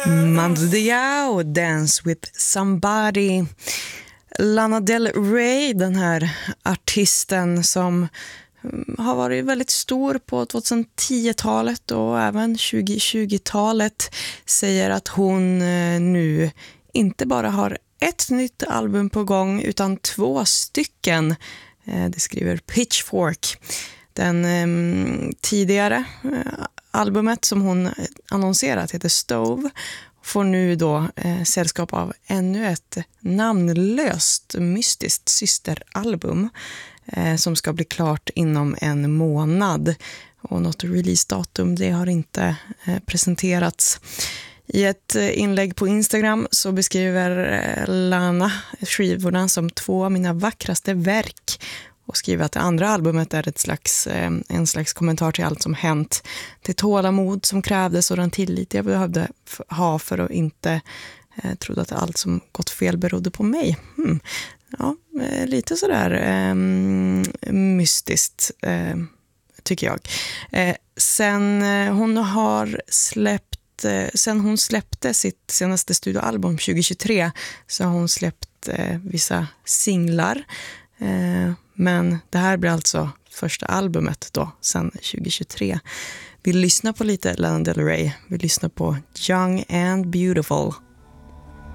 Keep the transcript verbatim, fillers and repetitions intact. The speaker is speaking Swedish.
Mando Diao, Dance with Somebody. Lana Del Rey, den här artisten som har varit väldigt stor på tjugohundratiotalet och även tjugotjugotalet, säger att hon nu inte bara har ett nytt album på gång utan två stycken. Det skriver Pitchfork. Den eh, tidigare eh, albumet som hon annonserat heter Stove, får nu då eh, sällskap av ännu ett namnlöst mystiskt systeralbum eh, som ska bli klart inom en månad. Och något releasedatum, det har inte eh, presenterats. I ett inlägg på Instagram så beskriver Lana skivorna som två av mina vackraste verk och skriver att det andra albumet är ett slags, en slags kommentar till allt som hänt. Det tålamod som krävdes och den tillit jag behövde ha för att inte eh, trodde att allt som gått fel berodde på mig. Hmm. Ja, lite sådär eh, mystiskt eh, tycker jag. Eh, sen eh, hon har släppt Sen hon släppte sitt senaste studioalbum tjugohundratjugotre så har hon släppt eh, vissa singlar. Eh, men det här blir alltså första albumet då, sen tjugohundratjugotre. Vi lyssnar på lite Lana Del Rey. Vi lyssnar på Young and Beautiful.